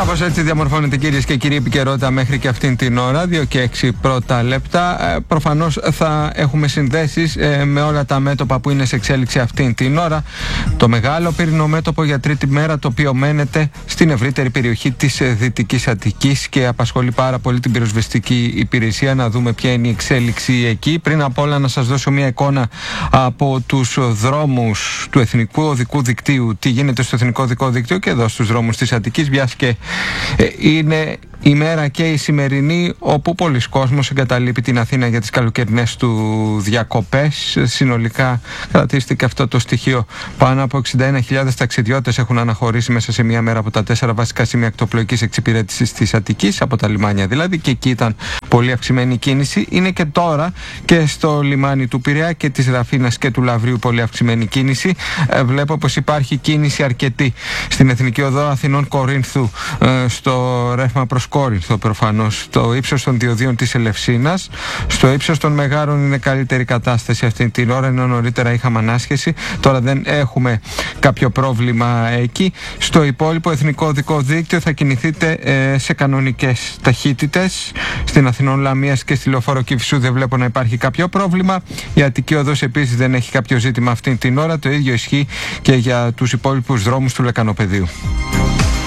Κάπως έτσι διαμορφώνεται, κυρίες και κύριοι, επικαιρότητα μέχρι και αυτήν την ώρα, 2 και 6 πρώτα λεπτά. Προφανώς θα έχουμε συνδέσεις με όλα τα μέτωπα που είναι σε εξέλιξη αυτήν την ώρα. Το μεγάλο πυρηνό μέτωπο για τρίτη μέρα, το οποίο μένεται στην ευρύτερη περιοχή της Δυτικής Αττικής και απασχολεί πάρα πολύ την πυροσβεστική υπηρεσία. Να δούμε ποια είναι η εξέλιξη εκεί. Πριν απ' όλα, να σας δώσω μια εικόνα από τους δρόμους του Εθνικού Οδικού Δικτύου, τι γίνεται στο Εθνικό Οδικό Δίκτυο και εδώ στους δρόμους της Αττικής, μιας και είναι η μέρα και η σημερινή όπου πολλοί κόσμος εγκαταλείπει την Αθήνα για τις καλοκαιρινές του διακοπές. Συνολικά κρατήστηκε αυτό το στοιχείο. Πάνω από 61.000 ταξιδιώτες έχουν αναχωρήσει μέσα σε μια μέρα από τα 4 βασικά σημεία ακτοπλοϊκής εξυπηρέτησης της Αττικής, από τα λιμάνια δηλαδή, και εκεί ήταν πολύ αυξημένη κίνηση. Είναι και τώρα και στο λιμάνι του Πειραιά και της Ραφίνας και του Λαυρίου πολύ αυξημένη κίνηση. Βλέπω πως υπάρχει κίνηση αρκετή στην Εθνική Οδό Αθηνών Κορίνθου, στο ρεύμα προς Κόρινθο προφανώς, στο ύψος των διοδίων της Ελευσίνας. Στο ύψος των Μεγάρων είναι καλύτερη κατάσταση αυτή την ώρα, ενώ νωρίτερα είχαμε ανάσχεση. Τώρα δεν έχουμε κάποιο πρόβλημα εκεί. Στο υπόλοιπο Εθνικό Οδικό Δίκτυο θα κινηθείτε σε κανονικές ταχύτητες. Στην Αθηνών Λαμίας και στη Λεωφόρο Κηφισού δεν βλέπω να υπάρχει κάποιο πρόβλημα. Η Αττική Οδός επίσης δεν έχει κάποιο ζήτημα αυτή την ώρα. Το ίδιο ισχύει και για τους υπόλοιπους δρόμους του Λεκανοπεδίου.